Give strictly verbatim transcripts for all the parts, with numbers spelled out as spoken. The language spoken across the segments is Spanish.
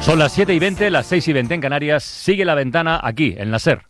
Son las siete y veinte, las seis y veinte en Canarias. Sigue La Ventana aquí, en la SER.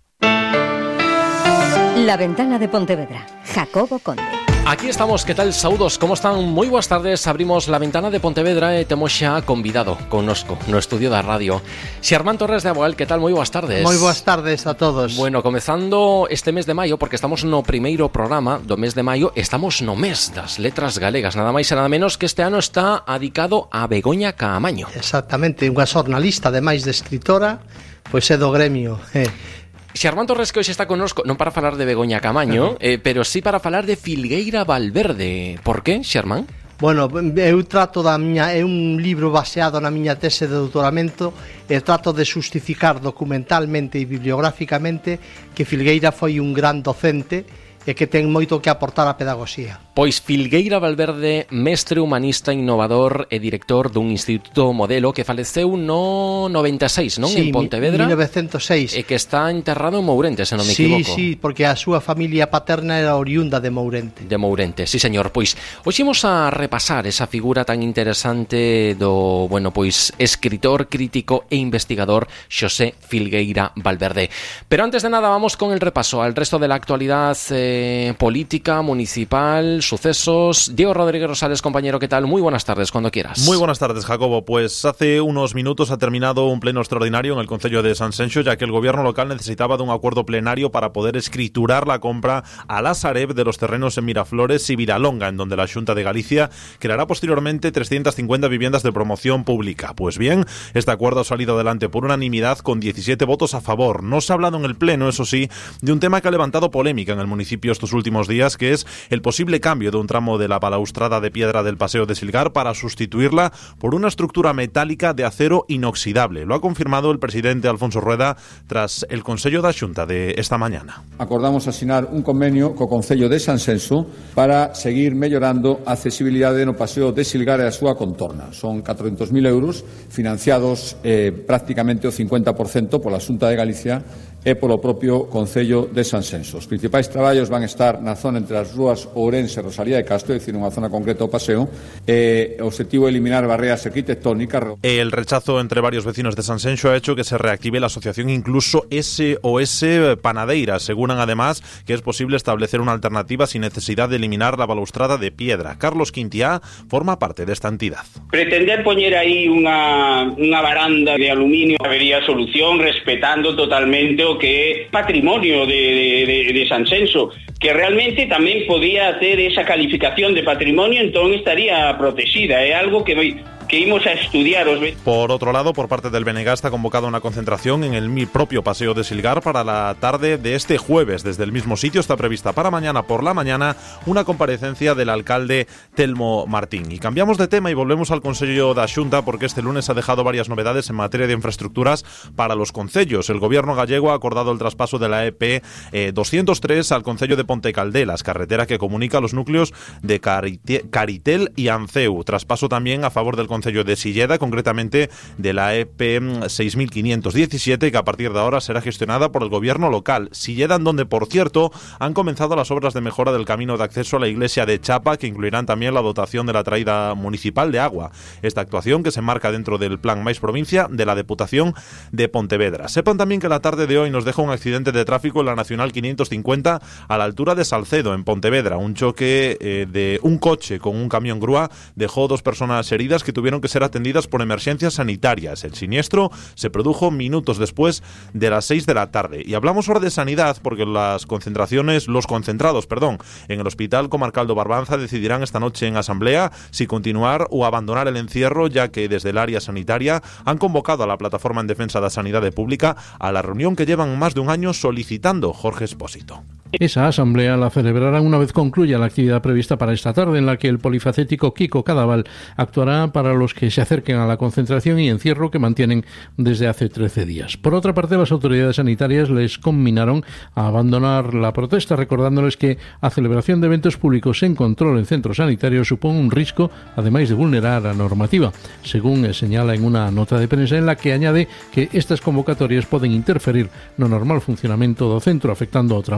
La Ventana de Pontevedra, Jacobo Conde. Aquí estamos, ¿qué tal? Saúdos, ¿cómo están? Muy buenas tardes, abrimos La Ventana de Pontevedra e temos xa convidado connosco no estudio da radio Xermán Torres de Aboal, ¿qué tal? Moi boas tardes. Moi boas tardes a todos. Bueno, comezando este mes de maio, porque estamos no primeiro programa do mes de maio, estamos no mes das letras galegas, nada máis e nada menos que este ano está adicado a Begoña Caamaño. Exactamente, unha xornalista, ademais de escritora, pois é do gremio, eh. Xermán Torres, que hoxe está connosco non para falar de Begoña Caamaño, uh-huh. eh, pero sí para falar de Filgueira Valverde. Por que, Xermán? Bueno, eu trato da miña, é un libro baseado na miña tese de doutoramento e trato de justificar documentalmente e bibliográficamente que Filgueira foi un gran docente e que ten moito que aportar á pedagogía. Pois Filgueira Valverde, mestre humanista, innovador e director dun instituto modelo que faleceu no noventa e seis, non? Sí, en Pontevedra. mil novecentos e seis. E que está enterrado en Mourente, se non me sí, equivoco. Sí, sí, porque a súa familia paterna era oriunda de Mourente. De Mourente, sí, señor. Pois hoxe imos a repasar esa figura tan interesante do, bueno, pois escritor, crítico e investigador Xosé Filgueira Valverde. Pero antes de nada vamos con el repaso al resto de la actualidad eh, política, municipal, sucesos. Diego Rodríguez Rosales, compañero, ¿qué tal? Muy buenas tardes, cuando quieras. Muy buenas tardes, Jacobo. Pues hace unos minutos ha terminado un pleno extraordinario en el Concello de Sanxenxo, ya que el gobierno local necesitaba de un acuerdo plenario para poder escriturar la compra a la Sareb de los terrenos en Miraflores y Viralonga, en donde la Xunta de Galicia creará posteriormente trescientas cincuenta viviendas de promoción pública. Pues bien, este acuerdo ha salido adelante por unanimidad con diecisiete votos a favor. No se ha hablado en el pleno, eso sí, de un tema que ha levantado polémica en el municipio estos últimos días, que es el posible cambio de un tramo de la balaustrada de piedra del Paseo de Silgar para sustituirla por una estructura metálica de acero inoxidable. Lo ha confirmado el presidente Alfonso Rueda tras el Consello da Xunta de esta mañana. Acordamos asinar un convenio co Concello de Sanxenxo para seguir mellorando a accesibilidade no Paseo de Silgar e a súa contorna. Son catrocentos mil euros financiados eh, prácticamente o cincuenta por cento pola Xunta de Galicia e polo propio Concello de Sanxenxo. Os principais traballos van estar na zona entre as rúas Ourense e Rosalía de Castro, é dicir, unha zona concreta do paseo. Eh, o objetivo é eliminar barreras arquitectónicas. El rechazo entre varios vecinos de Sanxenxo ha hecho que se reactive la asociación incluso S O S Panadeira. Aseguran además que es posible establecer una alternativa sin necesidad de eliminar la balaustrada de piedra. Carlos Quintiá forma parte de esta entidad. Pretender poñer aí unha, unha baranda de aluminio habería solución respetando totalmente o que é patrimonio de, de, de Sanxenxo, que realmente tamén podía ter esa calificación de patrimonio, entón estaría protegida. É algo que que íbamos a estudiar. Por otro lado, por parte del B N G está convocada una concentración en el propio Paseo de Silgar para la tarde de este jueves. Desde el mismo sitio está prevista para mañana por la mañana una comparecencia del alcalde Telmo Martín. Y cambiamos de tema y volvemos al Consello da Xunta, porque este lunes ha dejado varias novedades en materia de infraestructuras para los concellos. El gobierno gallego ha acordado el traspaso de la E P eh, doscientos tres al Concello de Pontecaldelas, carretera que comunica los núcleos de Carite, Caritel y Anceu. Traspaso también a favor del Concello de Silleda, concretamente de la E P seis mil quinientos diecisiete, que a partir de ahora será gestionada por el gobierno local. Silleda, en donde, por cierto, han comenzado las obras de mejora del camino de acceso a la iglesia de Chapa, que incluirán también la dotación de la traída municipal de agua. Esta actuación, que se enmarca dentro del Plan Mais Provincia de la Deputación de Pontevedra. Sepan también que la tarde de hoy nos deja un accidente de tráfico en la Nacional quinientos cincuenta a la altura de Salcedo, en Pontevedra. Un choque eh, de un coche con un camión grúa dejó dos personas heridas que tuvieron que ser atendidas por emergencias sanitarias. El siniestro se produjo minutos después de las seis de la tarde. Y hablamos ahora de sanidad, porque las concentraciones, los concentrados, perdón, en el Hospital Comarcal do Barbanza decidirán esta noche en asamblea si continuar o abandonar el encierro, ya que desde el área sanitaria han convocado a la Plataforma en Defensa da Sanidade Pública a la reunión que llevan más de un año solicitando. Jorge Espósito. Esa asamblea la celebrarán una vez concluya la actividad prevista para esta tarde, en la que el polifacético Kiko Cadaval actuará para los que se acerquen a la concentración y encierro que mantienen desde hace trece días. Por otra parte, las autoridades sanitarias les conminaron a abandonar la protesta, recordándoles que a celebración de eventos públicos en control en centros sanitarios supone un risco, además de vulnerar a normativa, según señala en una nota de prensa, en la que añade que estas convocatorias poden interferir no normal funcionamento do centro, afectando ao traballo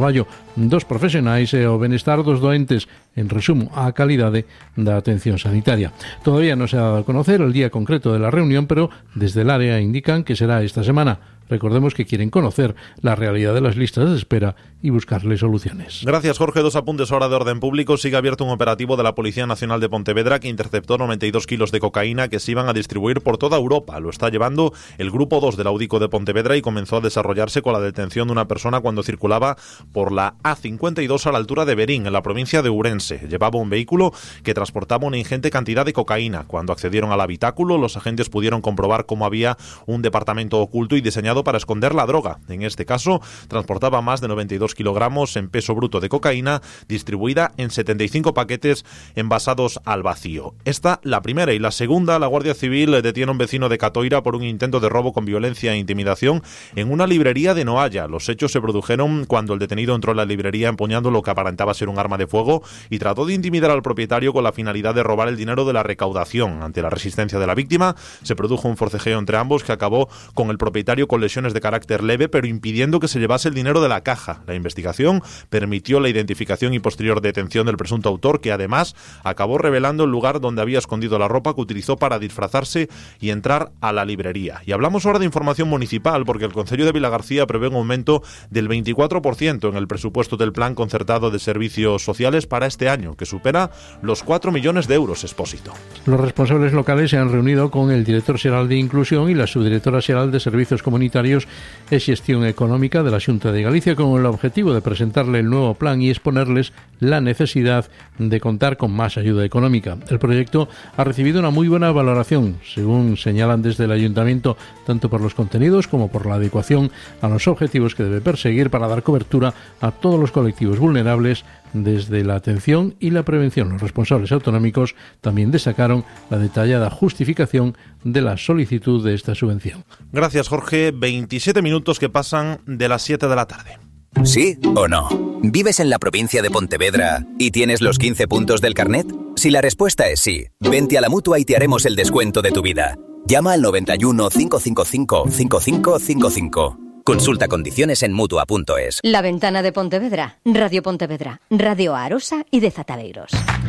dos profesionais e o benestar dos doentes, en resumo, a calidade da atención sanitaria. Todavía no se ha dado a conocer el día concreto de la reunión, pero desde el área indican que será esta semana. Recordemos que quieren conocer la realidad de las listas de espera y buscarle soluciones. Gracias, Jorge. Dos apuntes ahora de orden público. Sigue abierto un operativo de la Policía Nacional de Pontevedra que interceptó noventa y dos kilos de cocaína que se iban a distribuir por toda Europa. Lo está llevando el Grupo dos del Audico de Pontevedra y comenzó a desarrollarse con la detención de una persona cuando circulaba por la A cincuenta y dos a la altura de Berín, en la provincia de Ourense. Llevaba un vehículo que transportaba una ingente cantidad de cocaína. Cuando accedieron al habitáculo, los agentes pudieron comprobar cómo había un departamento oculto y diseñado para esconder la droga. En este caso, transportaba más de noventa y dos kilogramos en peso bruto de cocaína, distribuida en setenta y cinco paquetes envasados al vacío. Esta, la primera. Y la segunda, la Guardia Civil detiene a un vecino de Catoira por un intento de robo con violencia e intimidación en una librería de Noalla. Los hechos se produjeron cuando el detenido entró en la librería empuñando lo que aparentaba ser un arma de fuego y trató de intimidar al propietario con la finalidad de robar el dinero de la recaudación. Ante la resistencia de la víctima, se produjo un forcejeo entre ambos que acabó con el propietario con lesiones de carácter leve, pero impidiendo que se llevase el dinero de la caja. La investigación permitió la identificación y posterior detención del presunto autor, que además acabó revelando el lugar donde había escondido la ropa que utilizó para disfrazarse y entrar a la librería. Y hablamos ahora de información municipal, porque el Concello de Vilagarcía prevé un aumento del veinticuatro por ciento en el presupuesto del Plan Concertado de Servicios Sociales para este año, que supera los cuatro millones de euros. Expósito. Los responsables locales se han reunido con el director xeral de Inclusión y la subdirectora xeral de Servicios Comunitarios e Xestión Económica de la Xunta de Galicia con el objetivo de presentarle el nuevo plan y exponerles la necesidad de contar con más ayuda económica. El proyecto ha recibido una muy buena valoración, según señalan desde el Ayuntamiento, tanto por los contenidos como por la adecuación a los objetivos que debe perseguir para dar cobertura a todos los colectivos vulnerables desde la atención y la prevención. Los responsables autonómicos también destacaron la detallada justificación de la solicitud de esta subvención. Gracias, Jorge. veintisiete minutos que pasan de las siete de la tarde. ¿Sí o no? ¿Vives en la provincia de Pontevedra y tienes los quince puntos del carnet? Si la respuesta es sí, vente a la Mutua y te haremos el descuento de tu vida. Llama al noventa y uno, cinco cinco cinco, cinco cinco cinco cinco. Consulta condiciones en mutua punto es. La Ventana de Pontevedra, Radio Pontevedra, Radio Arosa e de Zatadeiros.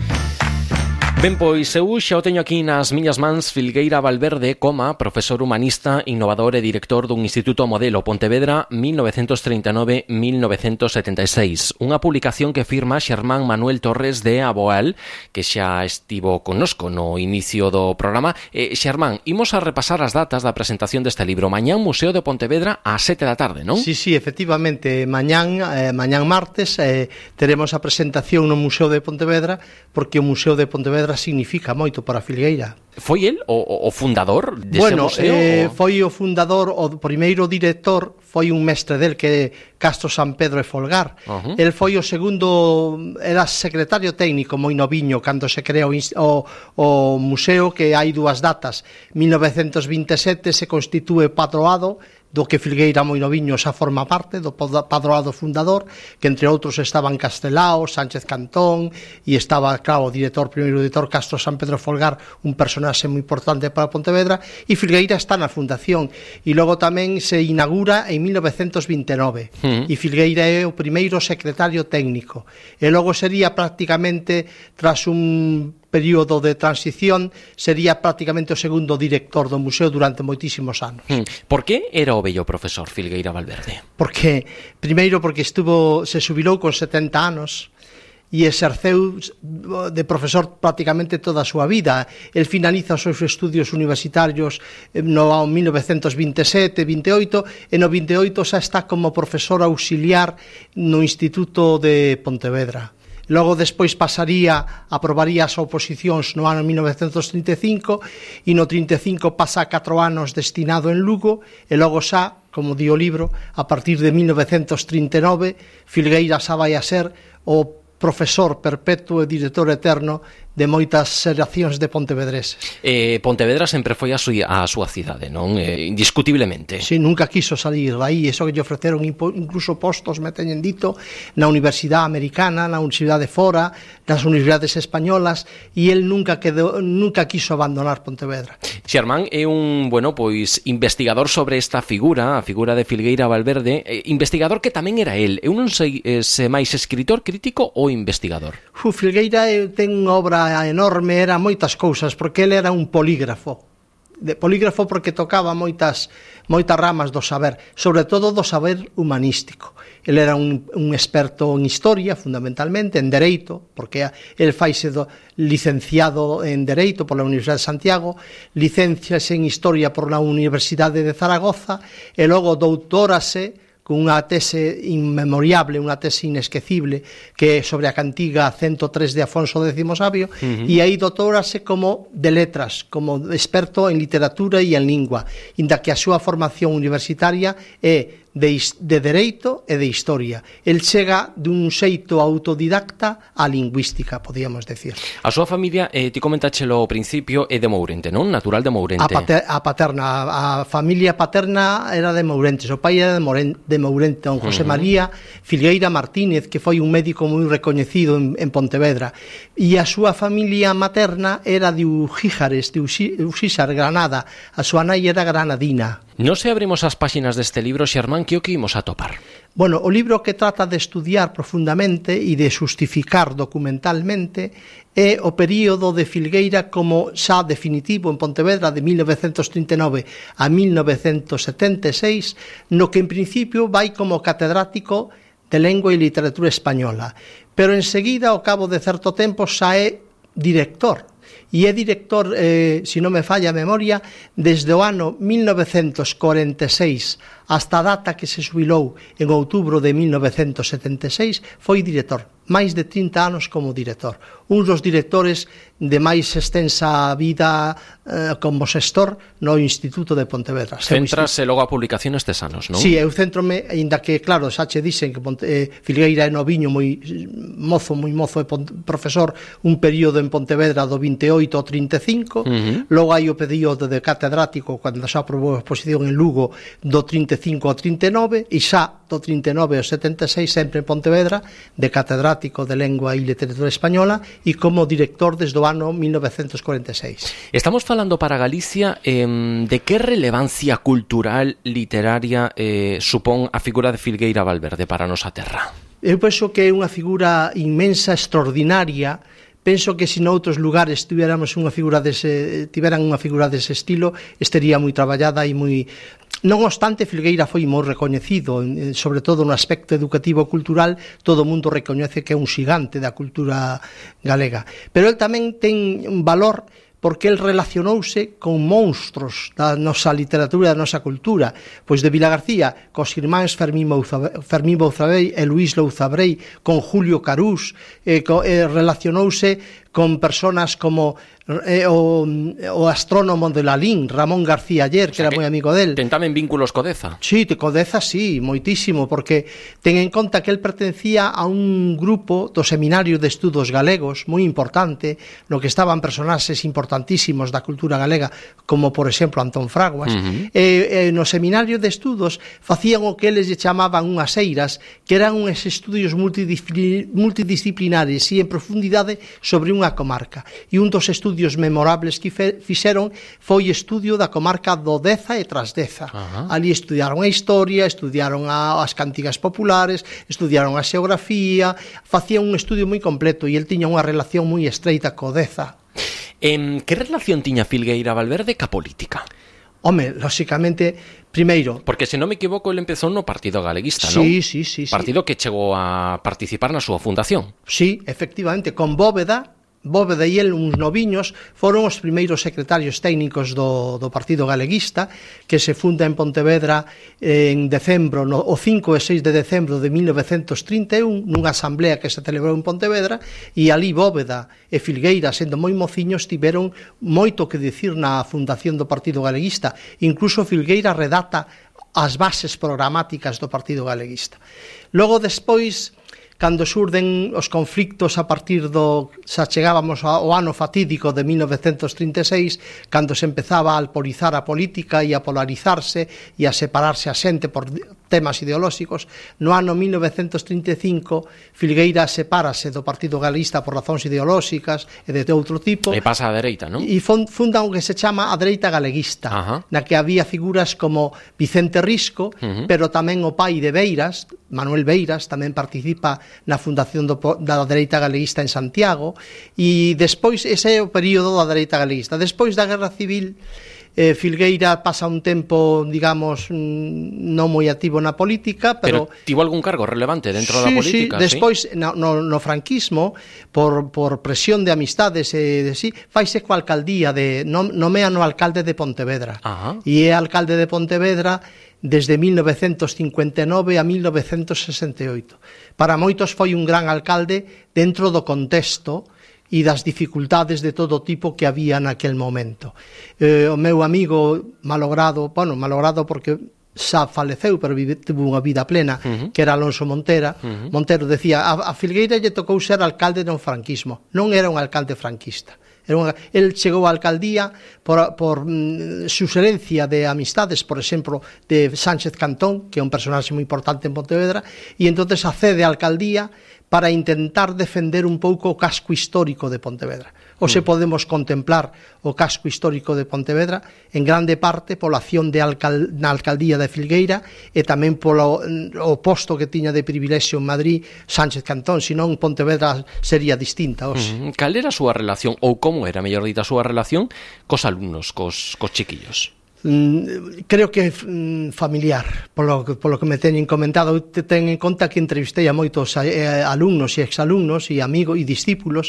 Ben, pois eu xa o teño aquí nas miñas mans Filgueira Valverde coma profesor humanista, innovador e director dun Instituto Modelo Pontevedra mil novecentos trinta e nove a mil novecentos setenta e seis, unha publicación que firma Xermán Manuel Torres de Aboal, que xa estivo connosco no inicio do programa. Eh, Xermán, imos a repasar as datas da presentación deste libro. Mañán Museo de Pontevedra ás sete da tarde, non? Sí, sí, efectivamente, mañán, eh, mañán martes eh, teremos a presentación no Museo de Pontevedra, porque o Museo de Pontevedra significa moito para Filgueira. Foi el o, o fundador dese bueno, museo? Eh, o... foi o fundador, o primeiro director foi un mestre del que é Castro San Pedro e Folgar. Uh-huh. El foi o segundo, era secretario técnico moi noviño cando se creou o, o museo, que hai dúas datas. mil novecentos vinte e sete se constitúe patroado, do que Filgueira moi noviño xa forma parte, do padroado fundador, que entre outros estaban Castelao, Sánchez Cantón, e estaba, claro, o director, primeiro director Castro San Pedro Folgar, un personaxe moi importante para Pontevedra, e Filgueira está na fundación, e logo tamén se inaugura en mil novecentos vinte e nove, mm. e Filgueira é o primeiro secretario técnico, e logo sería prácticamente, tras un período de transición, sería prácticamente o segundo director do museo durante moitísimos anos. Hmm. Por que era o bello profesor Filgueira Valverde? Porque, primeiro, porque estuvo, se xubilou con setenta anos e exerceu de profesor prácticamente toda a súa vida. El finaliza os seus estudios universitarios no mil novecentos vinte e sete, vinte e oito, e no vinte e oito xa está como profesor auxiliar no Instituto de Pontevedra. Logo despois pasaría, aprobaría as oposicións no ano mil novecentos trinta e cinco, e no trinta e cinco pasa catro anos destinado en Lugo, e logo xa, como di o libro, a partir de mil novecentos trinta e nove, Filgueira xa vai a ser o profesor perpetuo e director eterno de moitas xeracións de pontevedreses. Eh, Pontevedra sempre foi a súa, a súa cidade, non? Eh, indiscutiblemente. Si, sí, nunca quiso salir aí, eso que lle ofreceron incluso postos, me teñen dito, na Universidade Americana, na Universidade de Fora, nas universidades españolas, e el nunca quedou, nunca quiso abandonar Pontevedra. Xermán é un, bueno, pois investigador sobre esta figura, a figura de Filgueira Valverde, eh, investigador que tamén era el. Eu non sei eh, se máis escritor, crítico ou investigador. Fu, Filgueira ten unha obra enorme, era moitas cousas, porque ele era un polígrafo. De polígrafo porque tocaba moitas moitas ramas do saber, sobre todo do saber humanístico. Ele era un, un experto en historia, fundamentalmente, en dereito, porque el faise do, licenciado en dereito pola Universidade de Santiago, licenciase en historia por la Universidade de Zaragoza, e logo doutórase con unha tese inmemoriable, unha tese inesquecible, que é sobre a cantiga ciento tres de Afonso X Sabio, uh-huh. e aí doutórase como de letras, como experto en literatura e en lingua, inda que a súa formación universitaria é de, de dereito e de historia. El chega dun xeito autodidacta á lingüística, podíamos decir. A súa familia, eh, ti comentáchelo ao principio, é de Mourente, non? Natural de Mourente. A, pater, a paterna, a, a familia paterna era de Mourente, o pai era de Mourente, de Mourente, don José uh-huh. María Filgueira Martínez, que foi un médico moi recoñecido en, en Pontevedra, e a súa familia materna era de Ujíjares, de Uxíxar, Granada. A súa nai era granadina. Non se abrimos as páxinas deste libro, Xermán, que o que imos a topar? Bueno, o libro que trata de estudiar profundamente e de justificar documentalmente é o período de Filgueira como xa definitivo en Pontevedra de mil novecentos trinta e nove a mil novecentos setenta e seis, no que en principio vai como catedrático de Lengua e Literatura Española, pero enseguida, ao cabo de certo tempo, xa é director. E é director, eh, se non me falla a memoria, desde o ano mil novecentos corenta e seis hasta a data que se xubilou en outubro de mil novecentos setenta e seis, foi director. Máis de trinta anos como director. Un dos directores de máis extensa vida eh, como xestor no Instituto de Pontevedra. Centrase logo a publicación estes anos, non? Si, sí, eu centrome, ainda que, claro, xa che dixen que Ponte, eh, Filgueira é noviño, moi mozo, moi mozo, é profesor un período en Pontevedra do vinte e oito ao trinta e cinco, uh-huh. logo hai o período de catedrático, cando xa aprobou a exposición en Lugo, do trinta e cinco ao trinta e nove, e xa do trinta e nove ao setenta e seis, sempre en Pontevedra, de catedrático de Lengua e Literatura Española, e como director desde o ano mil novecentos corenta e seis. Estamos falando para Galicia eh, de que relevancia cultural, literaria eh, supón a figura de Filgueira Valverde para a nosa terra? Eu penso que é unha figura inmensa, extraordinaria. Penso que se noutros lugares tuviéramos unha figura dese, tiveran unha figura dese estilo, estaría moi traballada e moi... Non obstante, Filgueira foi moi recoñecido, sobre todo no aspecto educativo e cultural, todo o mundo recoñece que é un xigante da cultura galega. Pero el tamén ten un valor porque el relacionouse con monstros da nosa literatura, da nosa cultura, pois de Vilagarcía, cos irmáns Fermín Bouzabrei e Luís Louzabrei, con Julio Carús, eh, co, eh, relacionouse con personas como eh, o, o astrónomo de Lalín, Ramón García Aller, que, o sea, que era moi amigo del. Ten tamén vínculos co Deza. Sí, te co Deza, sí, moitísimo, porque ten en conta que el pertencía a un grupo do Seminario de Estudos Galegos, moi importante, no que estaban personaxes importantísimos da cultura galega, como, por exemplo, Antón Fraguas. Uh-huh. E, e no Seminario de Estudos facían o que eles lle chamaban unhas eiras, que eran uns estudios multidisciplinares e en profundidade sobre unha comarca. E un dos estudios memorables que fixeron foi estudio da comarca do Deza e Trasdeza. Uh-huh. Ali estudiaron a historia, estudiaron a, as cantigas populares, estudiaron a xeografía, facían un estudio moi completo e el tiña unha relación moi estreita co Deza. Eh, que relación tiña Filgueira Valverde ca política? Home, lóxicamente, primeiro... Porque, se non me equivoco, ele empezou no Partido Galeguista, sí, non? Sí, sí, sí. Partido que chegou a participar na súa fundación. Sí, efectivamente, con Bóveda, Bóveda e el, uns noviños, foron os primeiros secretarios técnicos do, do Partido Galeguista, que se funda en Pontevedra en decembro, no, o cinco e seis de decembro de mil novecentos trinta e un, nunha asamblea que se celebrou en Pontevedra, e ali Bóveda e Filgueira, sendo moi mociños, tiveron moito que dicir na fundación do Partido Galeguista. Incluso Filgueira redata as bases programáticas do Partido Galeguista. Logo, despois, cando xurden os conflictos a partir do, xa chegábamos ao ano fatídico de mil novecentos trinta e seis, cando se empezaba a alporizar a política e a polarizarse e a separarse a xente por temas ideolóxicos. No ano mil novecentos trinta e cinco, Filgueira sepárase do Partido Galeguista por razóns ideolóxicas e de outro tipo. E pasa á dereita, non? E funda o que se chama a dereita galeguista, Ajá. na que había figuras como Vicente Risco, uh-huh. pero tamén o pai de Beiras, Manuel Beiras, tamén participa na fundación do, da dereita galeguista en Santiago, e despois, ese é o período da dereita galeguista. Despois da Guerra Civil, eh, Filgueira pasa un tempo, digamos, non moi activo na política, pero... Pero tivo algún cargo relevante dentro sí, da política? Sí, despois, ¿sí? no, no, no franquismo, por, por presión de amistades, e de sí, faise coa alcaldía, de, nomean o alcalde de Pontevedra. Ajá. E é alcalde de Pontevedra desde mil novecentos cincuenta e nove a mil novecentos sesenta e oito. Para moitos foi un gran alcalde dentro do contexto e das dificultades de todo tipo que había naquel momento. Eh, o meu amigo malogrado, bueno, malogrado porque xa faleceu, pero vive, tuvo unha vida plena, uh-huh. que era Alonso Montera. Uh-huh. Montero decía, a, a Filgueira lle tocou ser alcalde no franquismo. Non era un alcalde franquista. Era unha, el chegou á alcaldía por, por mm, suxerencia de amistades, por exemplo, de Sánchez Cantón, que é un personaxe moi importante en Pontevedra, e entonces accede á alcaldía para intentar defender un pouco o casco histórico de Pontevedra. Ou se podemos contemplar o casco histórico de Pontevedra en grande parte pola acción de alcal, na alcaldía de Filgueira e tamén polo o posto que tiña de privilexio en Madrid Sánchez Cantón, senón Pontevedra sería distinta. Uh-huh. Cal era a súa relación, ou como era, mellor dita, a súa relación cos alumnos, cos, cos chiquillos? Mm, creo que mm, familiar, polo, polo que me teñen comentado. Te ten en conta que entrevistei a moitos eh, alumnos e exalumnos e amigos e discípulos,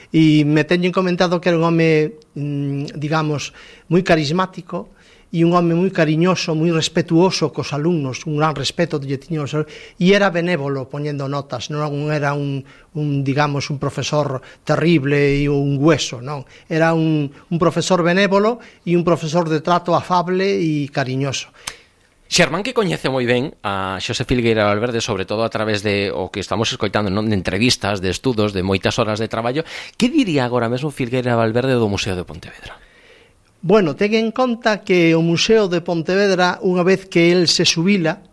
e me teñen comentado que era un home, mm, digamos, moi carismático e un home moi cariñoso, moi respetuoso cos alumnos, un gran respeto que lle tiña os alumnos, e era benévolo poñendo notas, non era un, un digamos, un profesor terrible e un hueso, non, era un, un profesor benévolo e un profesor de trato afable e cariñoso. Xermán, que coñece moi ben a Xosé Filgueira Valverde, sobre todo a través de o que estamos escoitando, non, de entrevistas, de estudos, de moitas horas de traballo, que diría agora mesmo Filgueira Valverde do Museo de Pontevedra? Bueno, ten en conta que o Museo de Pontevedra, unha vez que el se xubila,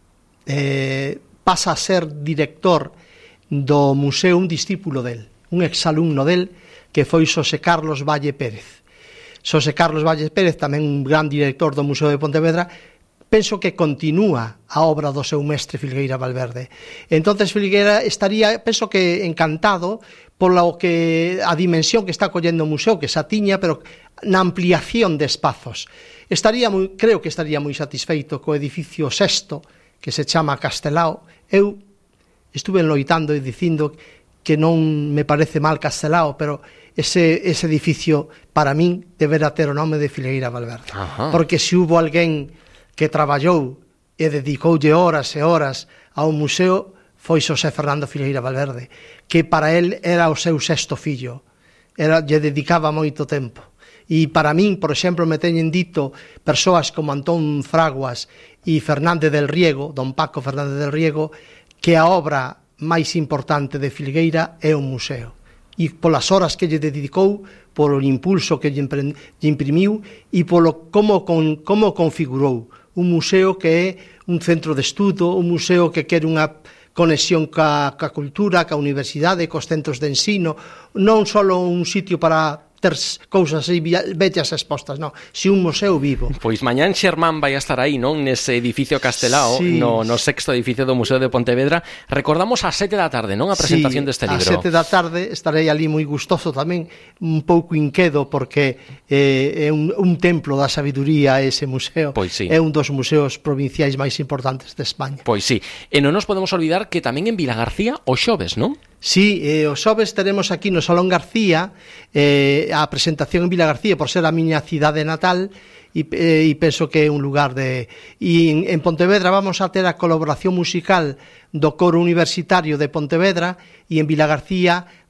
eh, pasa a ser director do museo un discípulo del, un exalumno del, que foi Xosé Carlos Valle Pérez. Xosé Carlos Valle Pérez, tamén un gran director do Museo de Pontevedra, penso que continúa a obra do seu mestre Filgueira Valverde. Entonces Filgueira estaría, penso que encantado polo que a dimensión que está collendo o museo, que xa tiña, pero na ampliación de espazos. Estaría moi, creo que estaría moi satisfeito co edificio sexto, que se chama Castelao. Eu estuve loitando e dicindo que non me parece mal Castelao, pero ese, ese edificio para min deberá ter o nome de Filgueira Valverde. Ajá. Porque se hubo alguén que traballou e dedicoulle horas e horas ao museo, foi Xosé Fernando Filgueira Valverde, que para el era o seu sexto fillo, era, lle dedicaba moito tempo. E para min, por exemplo, me teñen dito persoas como Antón Fraguas e Fernández del Riego, don Paco Fernández del Riego, que a obra máis importante de Filgueira é o museo. E polas horas que lle dedicou, polo impulso que lle imprimiu e polo como, con, como configurou un museo que é un centro de estudo, un museo que quere unha conexión ca, ca cultura, ca universidade, cos centros de ensino, non só un sitio para ter cousas aí bellas expostas, non, si un museo vivo. Pois mañán Xermán vai a estar aí, non, nese edificio Castelao, sí, no, no sexto edificio do Museo de Pontevedra. Recordamos ás sete da tarde, non, a presentación sí, deste libro. Ás sete da tarde estarei ali moi gustoso tamén, un pouco inquedo, porque eh, é un, un templo da sabiduría ese museo. Pois sí. É un dos museos provinciais máis importantes de España. Pois sí. E non nos podemos olvidar que tamén en Vilagarcía o xoves, non? Sí, eh, os xoves teremos aquí no Salón García eh, a presentación en Vilagarcía, por ser a miña cidade natal, e, eh, e penso que é un lugar de... E en, en Pontevedra vamos a ter a colaboración musical do Coro Universitario de Pontevedra, e en Vilagarcía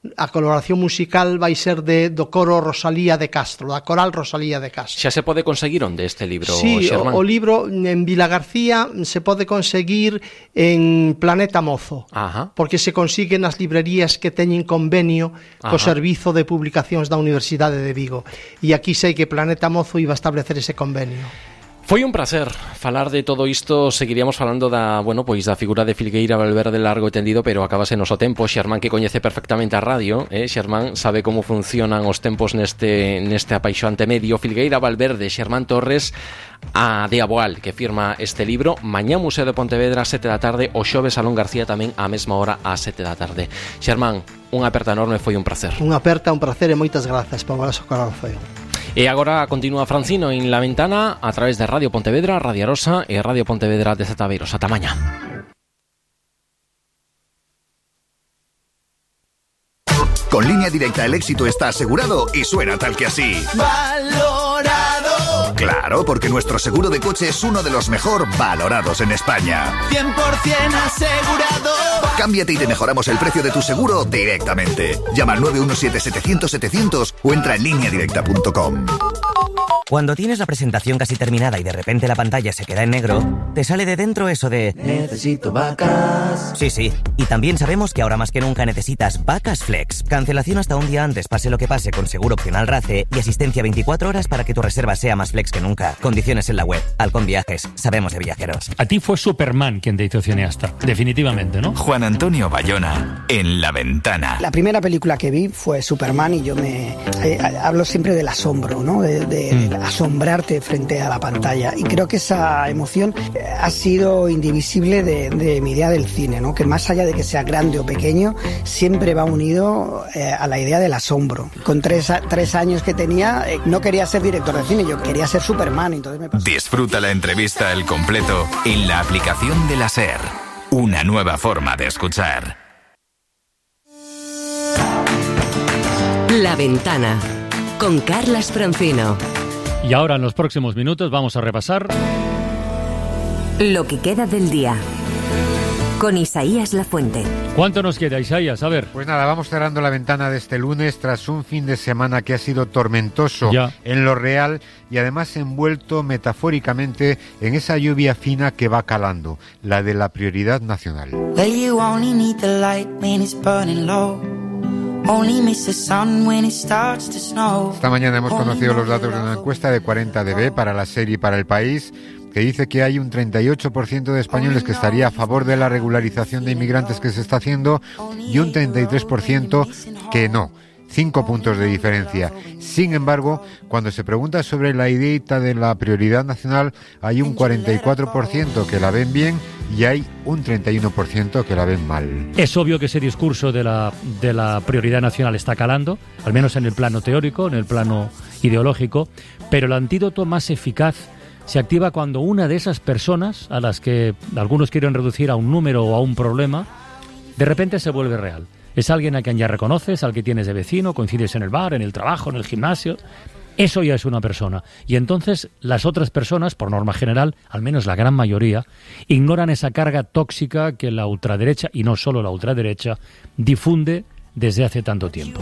a colaboración musical vai ser de, do coro Rosalía de Castro, da coral Rosalía de Castro. Xa se pode conseguir onde este libro, Sí, Xermán? o, o libro en Vila García se pode conseguir en Planeta Mozo, Ajá. porque se consigue nas librerías que teñen convenio co Ajá. Servizo de Publicacións da Universidade de Vigo. E aquí sei que Planeta Mozo iba a establecer ese convenio. Foi un placer falar de todo isto. Seguiríamos falando da, bueno, pois da figura de Filgueira Valverde largo e tendido, pero acabase noso tempo. Xermán, que coñece perfectamente a radio, eh? Xermán sabe como funcionan os tempos neste neste apaixoante medio. Filgueira Valverde, Xermán Torres, a de Aboal, que firma este libro. Mañá Museo de Pontevedra, sete da tarde, o xoves Salón García tamén á mesma hora, ás sete da tarde. Xermán, unha aperta enorme, foi un placer. Unha aperta, un placer e moitas grazas por vosso corazón. E agora continúa Francino en La Ventana a través de Radio Pontevedra, Radio Arosa e Radio Pontevedra de Zetaberos. Ata mañá. Con Línea Directa el éxito está asegurado y suena tal que así. ¡Valorado! Claro, porque nuestro seguro de coche es uno de los mejor valorados en España. cien por ciento asegurado. Cámbiate y te mejoramos el precio de tu seguro directamente. Llama al nueve uno siete setecientos setecientos o entra en línea directa punto com. Cuando tienes la presentación casi terminada y de repente la pantalla se queda en negro, te sale de dentro eso de necesito vacas. Sí, sí. Y también sabemos que ahora más que nunca necesitas Vacas Flex. Cancelación hasta un día antes, pase lo que pase, con seguro opcional RACE y asistencia veinticuatro horas para que tu reserva sea más flex que nunca. Condiciones en la web. Halcón Viajes. Sabemos de viajeros. A ti fue Superman quien te hizo cineasta. Definitivamente, ¿no? Juan Antonio Bayona en La Ventana. La primera película que vi fue Superman y yo me eh, hablo siempre del asombro, ¿no? De, de mm. asombrarte frente a la pantalla. Y creo que esa emoción ha sido indivisible de, de mi idea del cine, ¿no? Que más allá de que sea grande o pequeño, siempre va unido eh, a la idea del asombro. Con tres, tres años que tenía, eh, no quería ser director de cine, yo quería ser Superman. Entonces me pasó. Disfruta la entrevista al completo en la aplicación de la SER. Una nueva forma de escuchar. La Ventana con Carlas Francino. Y ahora en los próximos minutos vamos a repasar lo que queda del día con Isaías Lafuente. ¿Cuánto nos queda, Isaías? A ver. Pues nada, vamos cerrando la ventana de este lunes tras un fin de semana que ha sido tormentoso ya. en lo real y además envuelto metafóricamente en esa lluvia fina que va calando, la de la prioridad nacional. Esta mañana hemos conocido los datos de una encuesta de cuarenta D B para la SER y para El País, que dice que hay un treinta y ocho por ciento de españoles que estaría a favor de la regularización de inmigrantes que se está haciendo y un treinta y tres por ciento que no. Cinco puntos de diferencia. Sin embargo, cuando se pregunta sobre la ideita de la prioridad nacional, hay un cuarenta y cuatro por ciento que la ven bien y hay un treinta y uno por ciento que la ven mal. Es obvio que ese discurso de la, de la prioridad nacional está calando, al menos en el plano teórico, en el plano ideológico, pero el antídoto más eficaz se activa cuando una de esas personas, a las que algunos quieren reducir a un número o a un problema, de repente se vuelve real. Es alguien a quien ya reconoces, al que tienes de vecino, coincides en el bar, en el trabajo, en el gimnasio. Eso ya es una persona. Y entonces las otras personas, por norma general, al menos la gran mayoría, ignoran esa carga tóxica que la ultraderecha, y no solo la ultraderecha, difunde desde hace tanto tiempo.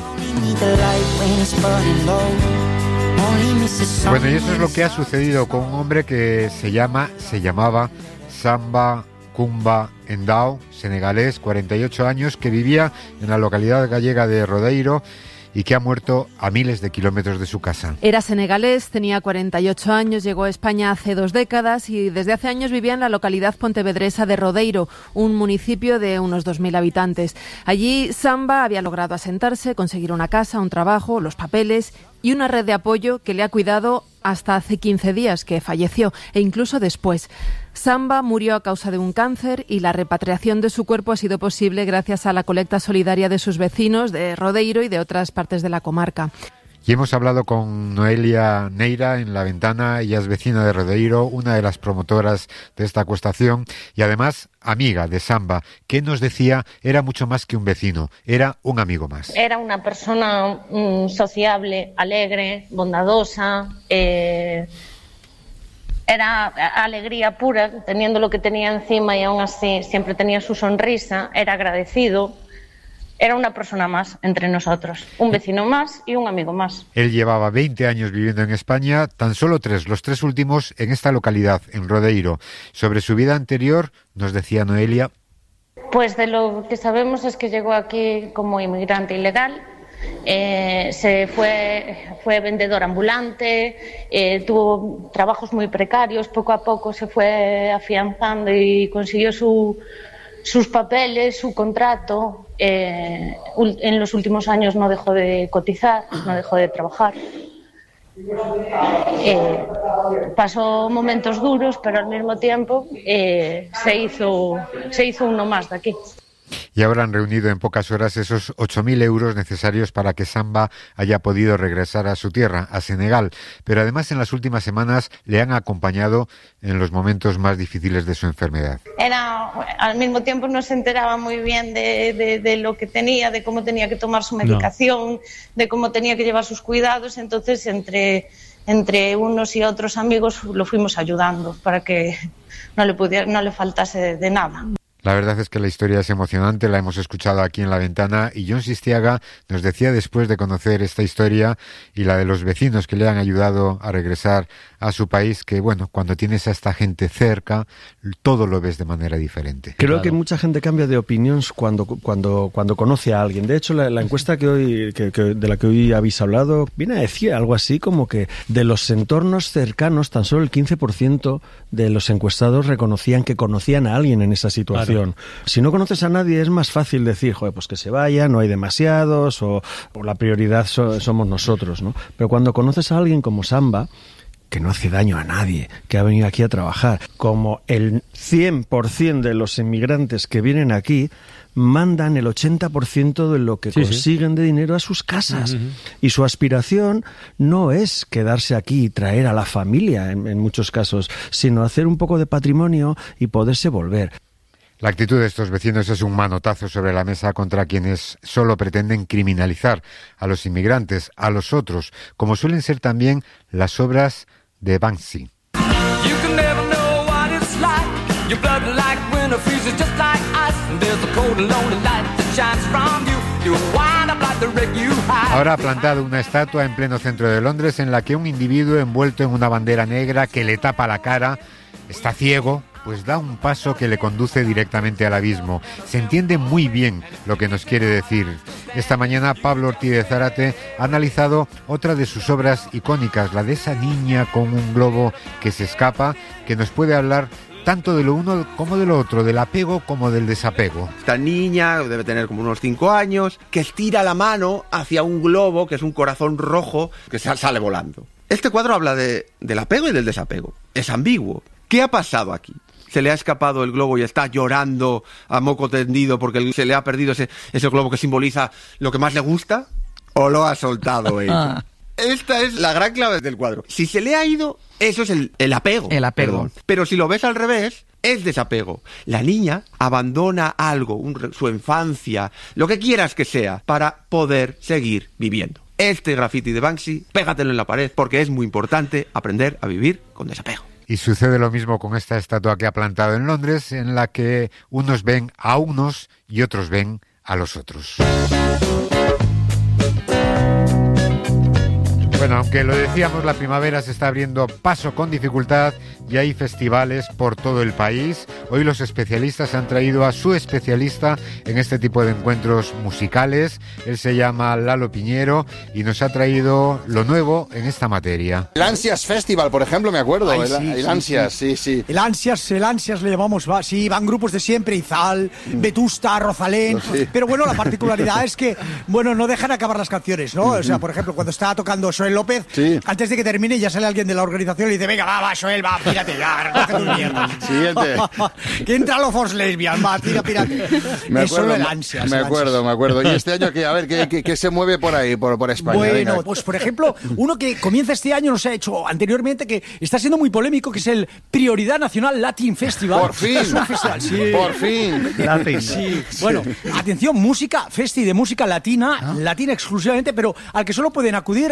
Bueno, y eso es lo que ha sucedido con un hombre que se llama, se llamaba Samba Kumba Endao, senegalés, cuarenta y ocho años, que vivía en la localidad gallega de Rodeiro y que ha muerto a miles de kilómetros de su casa. Era senegalés, tenía cuarenta y ocho años, llegó a España hace dos décadas y desde hace años vivía en la localidad pontevedresa de Rodeiro, un municipio de unos dos mil habitantes. Allí Samba había logrado asentarse, conseguir una casa, un trabajo, los papeles y una red de apoyo que le ha cuidado hasta hace quince días, que falleció, e incluso después. Samba murió a causa de un cáncer y la repatriación de su cuerpo ha sido posible gracias a la colecta solidaria de sus vecinos de Rodeiro y de otras partes de la comarca. Y hemos hablado con Noelia Neira en La Ventana. Ella es vecina de Rodeiro, una de las promotoras de esta acuestación y además amiga de Samba, que nos decía era mucho más que un vecino, era un amigo más. Era una persona mm, sociable, alegre, bondadosa, eh, era alegría pura, teniendo lo que tenía encima y aún así siempre tenía su sonrisa, era agradecido. era una persona más entre nosotros, un vecino más y un amigo más. Él llevaba veinte años viviendo en España, tan solo tres, los tres últimos en esta localidad, en Rodeiro. Sobre su vida anterior, nos decía Noelia. Pues de lo que sabemos es que llegó aquí como inmigrante ilegal, eh, se fue, fue vendedor ambulante, eh, tuvo trabajos muy precarios, poco a poco se fue afianzando y consiguió su... sus papeles, su contrato. Eh, en los últimos años no dejó de cotizar, no dejó de trabajar. Eh, pasó momentos duros, pero al mismo tiempo eh, se hizo, se hizo uno más de aquí. Y ahora han reunido en pocas horas esos ocho mil euros necesarios para que Samba haya podido regresar a su tierra, a Senegal. Pero además en las últimas semanas le han acompañado en los momentos más difíciles de su enfermedad. Era, al mismo tiempo no se enteraba muy bien de, de, de lo que tenía, de cómo tenía que tomar su medicación, no. de cómo tenía que llevar sus cuidados. Entonces entre, entre unos y otros amigos lo fuimos ayudando para que no le, pudiera, no le faltase de, de nada. La verdad es que la historia es emocionante, la hemos escuchado aquí en La Ventana, y Jon Sistiaga nos decía después de conocer esta historia y la de los vecinos que le han ayudado a regresar a su país, que bueno, cuando tienes a esta gente cerca, todo lo ves de manera diferente. Creo claro. que mucha gente cambia de opinión cuando, cuando, cuando conoce a alguien. De hecho, la, la encuesta que hoy, que, que, de la que hoy habéis hablado viene a decir algo así como que de los entornos cercanos, tan solo el quince por ciento de los encuestados reconocían que conocían a alguien en esa situación. Claro. Si no conoces a nadie es más fácil decir, joder, pues que se vaya, no hay demasiados, o, o la prioridad so, somos nosotros, ¿no? Pero cuando conoces a alguien como Samba, que no hace daño a nadie, que ha venido aquí a trabajar, como el cien por ciento de los inmigrantes que vienen aquí mandan el ochenta por ciento de lo que sí, consiguen sí. de dinero a sus casas. Uh-huh. Y su aspiración no es quedarse aquí y traer a la familia, en, en muchos casos, sino hacer un poco de patrimonio y poderse volver. La actitud de estos vecinos es un manotazo sobre la mesa contra quienes solo pretenden criminalizar a los inmigrantes, a los otros, como suelen ser también las obras de Banksy. Ahora ha plantado una estatua en pleno centro de Londres en la que un individuo envuelto en una bandera negra que le tapa la cara, está ciego, pues da un paso que le conduce directamente al abismo. Se entiende muy bien lo que nos quiere decir. Esta mañana Pablo Ortiz de Zárate ha analizado otra de sus obras icónicas, la de esa niña con un globo que se escapa, que nos puede hablar tanto de lo uno como de lo otro, del apego como del desapego. Esta niña debe tener como unos cinco años, que estira la mano hacia un globo, que es un corazón rojo, que sale volando. Este cuadro habla de, del apego y del desapego. Es ambiguo. ¿Qué ha pasado aquí? Se le ha escapado el globo y está llorando a moco tendido porque se le ha perdido ese, ese globo que simboliza lo que más le gusta, ¿o lo ha soltado ella? Esta es la gran clave del cuadro. Si se le ha ido, eso es el, el apego. El apego. Perdón. Pero si lo ves al revés, es desapego. La niña abandona algo, un, su infancia, lo que quieras que sea, para poder seguir viviendo. Este graffiti de Banksy, pégatelo en la pared, porque es muy importante aprender a vivir con desapego. Y sucede lo mismo con esta estatua que ha plantado en Londres, en la que unos ven a unos y otros ven a los otros. Bueno, aunque lo decíamos, la primavera se está abriendo paso con dificultad y hay festivales por todo el país. Hoy los especialistas han traído a su especialista en este tipo de encuentros musicales. Él se llama Lalo Piñero y nos ha traído lo nuevo en esta materia. El Ansias Festival, por ejemplo, me acuerdo. Ay, el, sí, el sí, Ansias, sí. sí, sí. El Ansias, el Ansias le llamamos, va, sí, van grupos de siempre, Izal, Vetusta, Rosalén. Sí. Pero bueno, la particularidad es que, bueno, no dejan acabar las canciones, ¿no? O sea, por ejemplo, cuando estaba tocando Joel López, sí. antes de que termine ya sale alguien de la organización y le dice, venga, va, va, Joel, va, pírate ya, recoge tus mierdas. Siguiente. Que entra Lofos Lesbian, va, tira, pírate. Me es acuerdo, solo el Ansias. Me el acuerdo, ansias. me acuerdo. Y este año, que a ver, ¿qué, qué, qué se mueve por ahí, por, por España? Bueno, venga. Pues por ejemplo, uno que comienza este año, no se ha hecho anteriormente, que está siendo muy polémico, que es el Prioridad Nacional Latin Festival. Por fin. Es un festival, sí. Por fin. Latin. Sí. Bueno, atención, música, festi de música latina, ah. latina exclusivamente, pero al que solo pueden acudir, o sea, el público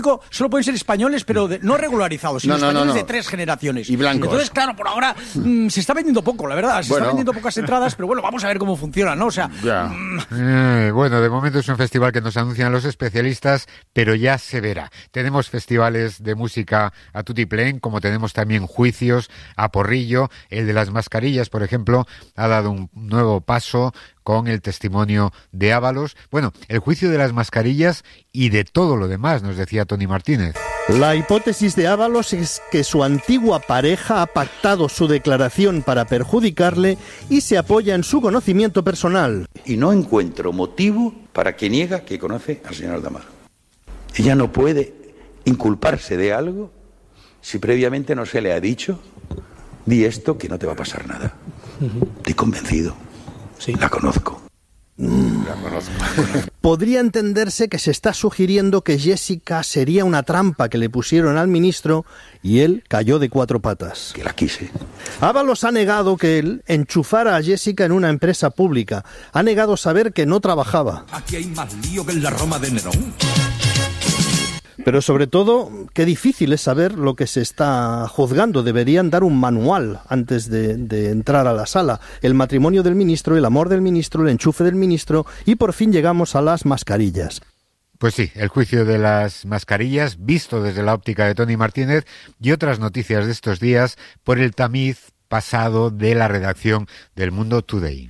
público solo pueden ser españoles, pero de, no regularizados, sino no, no, españoles no, no. de tres generaciones. Y blancos. Entonces, claro, por ahora mmm, se está vendiendo poco, la verdad. Se bueno. está vendiendo pocas entradas, pero bueno, vamos a ver cómo funciona, ¿no? O sea... Ya. Mmm... Eh, bueno, de momento es un festival que nos anuncian los especialistas, pero ya se verá. Tenemos festivales de música a tutiplén, como tenemos también juicios a porrillo. El de las mascarillas, por ejemplo, ha dado un nuevo paso con el testimonio de Ábalos. Bueno, el juicio de las mascarillas y de todo lo demás, nos decía Tony Martínez. La hipótesis de Ábalos es que su antigua pareja ha pactado su declaración para perjudicarle y se apoya en su conocimiento personal. Y no encuentro motivo para que niega que conoce al señor Aldama. Ella no puede inculparse de algo si previamente no se le ha dicho, di esto que no te va a pasar nada. Estoy convencido. Sí. La conozco. Mm. La conozco. Podría entenderse que se está sugiriendo que Jessica sería una trampa que le pusieron al ministro y él cayó de cuatro patas. Que la quise. Ábalos ha negado que él enchufara a Jessica en una empresa pública. Ha negado saber que no trabajaba. Aquí hay más lío que en la Roma de Nerón. Pero sobre todo, qué difícil es saber lo que se está juzgando. Deberían dar un manual antes de, de entrar a la sala. El matrimonio del ministro, el amor del ministro, el enchufe del ministro y por fin llegamos a las mascarillas. Pues sí, el juicio de las mascarillas, visto desde la óptica de Tony Martínez y otras noticias de estos días por el tamiz pasado de la redacción del Mundo Today.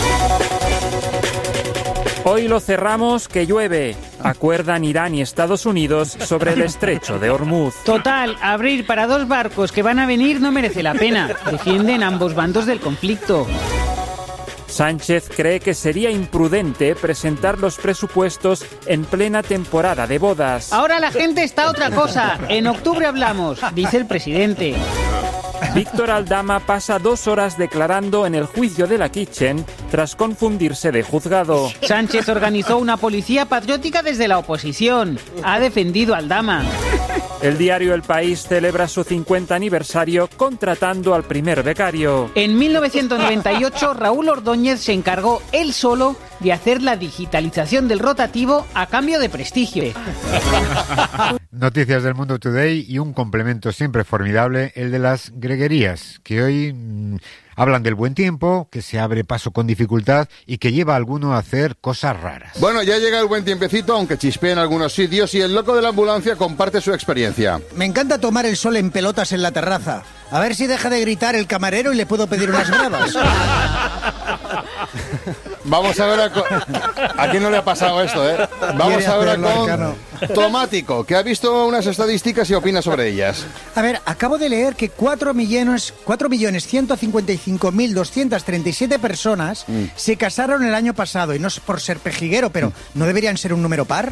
Hoy lo cerramos que llueve. Acuerdan Irán y Estados Unidos sobre el estrecho de Hormuz. Total, abrir para dos barcos que van a venir no merece la pena. Defienden ambos bandos del conflicto. Sánchez cree que sería imprudente presentar los presupuestos en plena temporada de bodas. Ahora la gente está a otra cosa. En octubre hablamos, dice el presidente. Víctor Aldama pasa dos horas declarando en el juicio de la Kitchen tras confundirse de juzgado. Sánchez organizó una policía patriótica desde la oposición. Ha defendido a Aldama. El diario El País celebra su cincuenta aniversario contratando al primer becario. En mil novecientos noventa y ocho, Raúl Ordóñez se encargó él solo de hacer la digitalización del rotativo a cambio de prestigio. Noticias del Mundo Today y un complemento siempre formidable, el de las greguerías, que hoy mmm, hablan del buen tiempo, que se abre paso con dificultad y que lleva a alguno a hacer cosas raras. Bueno, ya llega el buen tiempecito, aunque chispea en algunos sitios, y el loco de la ambulancia comparte su experiencia. Me encanta tomar el sol en pelotas en la terraza. A ver si deja de gritar el camarero y le puedo pedir unas bravas. Vamos a ver a, co- a quién no le ha pasado esto, ¿eh? Vamos a ver a con Tomático, que ha visto unas estadísticas y opina sobre ellas. A ver, acabo de leer que cuatro millones ciento cincuenta y cinco mil doscientas treinta y siete personas mm. se casaron el año pasado, y no es por ser pejiguero, pero ¿no deberían ser un número par?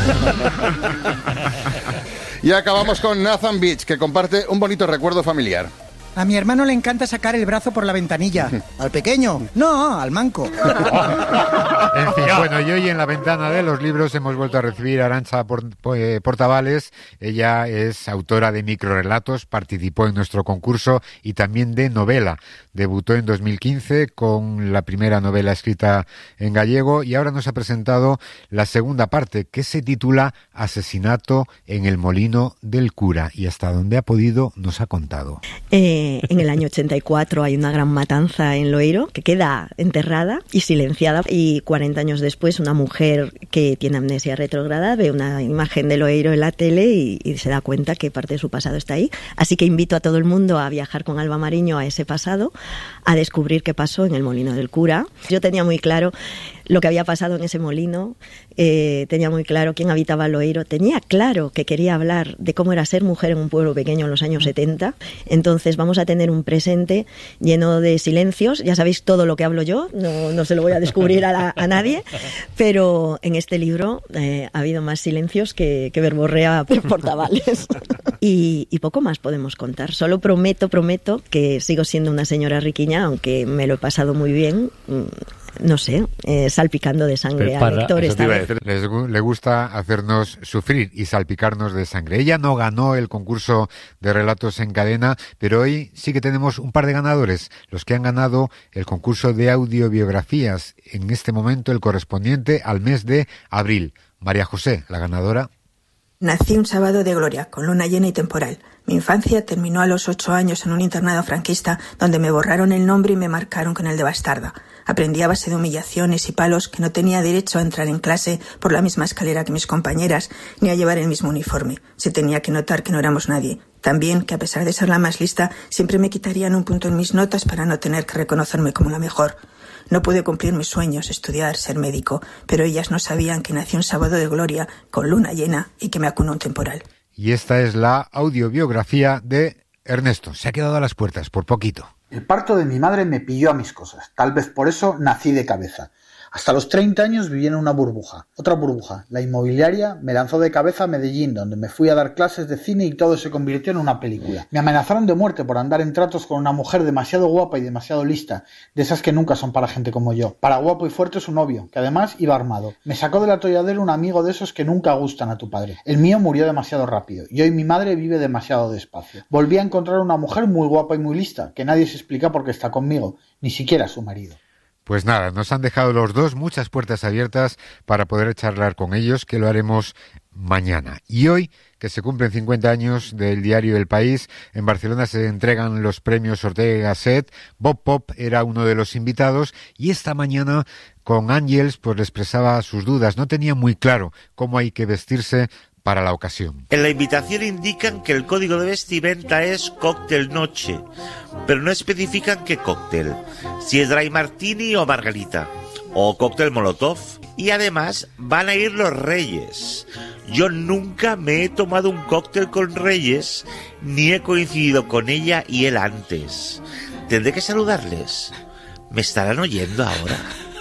Y acabamos con Nathan Beach, que comparte un bonito recuerdo familiar. A mi hermano le encanta sacar el brazo por la ventanilla. ¿Al pequeño? No, al manco. En fin, bueno, y hoy en la ventana de los libros hemos vuelto a recibir a Arantxa Portavales. Ella es autora de microrelatos, participó en nuestro concurso y también de novela. Debutó en dos mil quince con la primera novela escrita en gallego y ahora nos ha presentado la segunda parte, que se titula Asesinato en el Molino del Cura, y hasta donde ha podido nos ha contado. Eh, en el año ochenta y cuatro hay una gran matanza en Loeiro que queda enterrada y silenciada, y cuarenta años después una mujer que tiene amnesia retrógrada ve una imagen de Loeiro en la tele y, y se da cuenta que parte de su pasado está ahí. Así que invito a todo el mundo a viajar con Alba Mariño a ese pasado, a descubrir qué pasó en el Molino del Cura. Yo tenía muy claro lo que había pasado en ese molino, eh, tenía muy claro quién habitaba Loeiro, tenía claro que quería hablar de cómo era ser mujer en un pueblo pequeño en los años setenta. Entonces vamos a tener un presente lleno de silencios. Ya sabéis todo lo que hablo yo, no, no se lo voy a descubrir a, la, a nadie, pero en este libro eh, ha habido más silencios que, que verborrea Portavales. Y, y poco más podemos contar. Solo prometo, prometo que sigo siendo una señora riquiña, aunque me lo he pasado muy bien. No sé, eh, salpicando de sangre a lectores. Les le gusta hacernos sufrir y salpicarnos de sangre. Ella no ganó el concurso de relatos en cadena, pero hoy sí que tenemos un par de ganadores, los que han ganado el concurso de audiobiografías, en este momento el correspondiente al mes de abril. María José, la ganadora. Nací un sábado de gloria, con luna llena y temporal. Mi infancia terminó a los ocho años en un internado franquista donde me borraron el nombre y me marcaron con el de bastarda. Aprendí a base de humillaciones y palos que no tenía derecho a entrar en clase por la misma escalera que mis compañeras, ni a llevar el mismo uniforme. Se tenía que notar que no éramos nadie. También que a pesar de ser la más lista, siempre me quitarían un punto en mis notas para no tener que reconocerme como la mejor. No pude cumplir mis sueños, estudiar, ser médico, pero ellas no sabían que nací un sábado de gloria, con luna llena y que me acunó un temporal. Y esta es la audiobiografía de Ernesto. Se ha quedado a las puertas, por poquito. El parto de mi madre me pilló a mis cosas. Tal vez por eso nací de cabeza. Hasta los treinta años viví en una burbuja. Otra burbuja, la inmobiliaria, me lanzó de cabeza a Medellín, donde me fui a dar clases de cine y todo se convirtió en una película. Me amenazaron de muerte por andar en tratos con una mujer demasiado guapa y demasiado lista, de esas que nunca son para gente como yo. Para guapo y fuerte su novio, que además iba armado. Me sacó del atolladero un amigo de esos que nunca gustan a tu padre. El mío murió demasiado rápido, y hoy mi madre vive demasiado despacio. Volví a encontrar una mujer muy guapa y muy lista, que nadie se explica por qué está conmigo, ni siquiera su marido. Pues nada, nos han dejado los dos muchas puertas abiertas para poder charlar con ellos, que lo haremos mañana. Y hoy, que se cumplen cincuenta años del diario El País, en Barcelona se entregan los premios Ortega y Gasset. Bob Pop era uno de los invitados y esta mañana con Ángels pues le expresaba sus dudas. No tenía muy claro cómo hay que vestirse para la ocasión. En la invitación indican que el código de vestimenta es cóctel noche, pero no especifican qué cóctel, si es dry martini o margarita, o cóctel molotov. Y además van a ir los reyes. Yo nunca me he tomado un cóctel con reyes, ni he coincidido con ella y él antes. ¿Tendré que saludarles? ¿Me estarán oyendo ahora?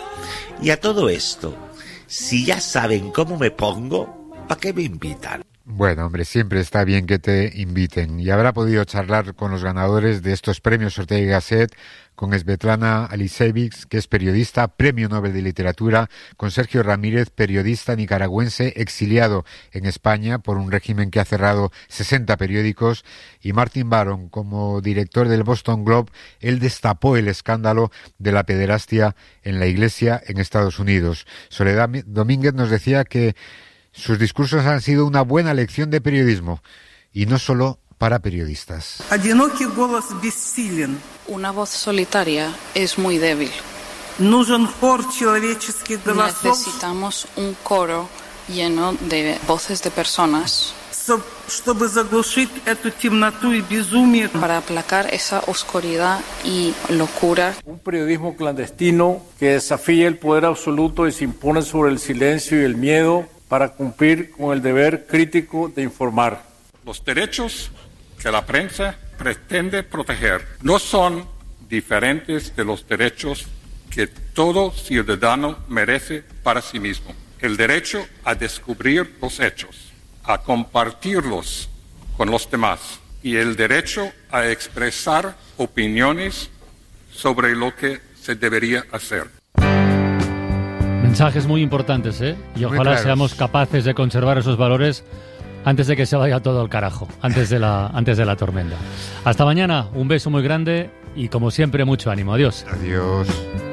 Y a todo esto, si ya saben cómo me pongo, ¿para qué me invitan? Bueno, hombre, siempre está bien que te inviten. Y habrá podido charlar con los ganadores de estos premios Ortega y Gasset, con Svetlana Alisevich, que es periodista, Premio Nobel de Literatura, con Sergio Ramírez, periodista nicaragüense exiliado en España por un régimen que ha cerrado sesenta periódicos, y Martin Baron, como director del Boston Globe. Él destapó el escándalo de la pederastia en la Iglesia en Estados Unidos. Soledad Domínguez nos decía que sus discursos han sido una buena lección de periodismo, y no solo para periodistas. Una voz solitaria es muy débil. Necesitamos un coro lleno de voces de personas para aplacar esa oscuridad y locura. Un periodismo clandestino que desafía el poder absoluto y se impone sobre el silencio y el miedo para cumplir con el deber crítico de informar. Los derechos que la prensa pretende proteger no son diferentes de los derechos que todo ciudadano merece para sí mismo. El derecho a descubrir los hechos, a compartirlos con los demás y el derecho a expresar opiniones sobre lo que se debería hacer. Mensajes muy importantes, ¿eh? Y ojalá seamos capaces de conservar esos valores antes de que se vaya todo al carajo, antes de la, antes de la tormenta. Hasta mañana, un beso muy grande y como siempre mucho ánimo. Adiós. Adiós.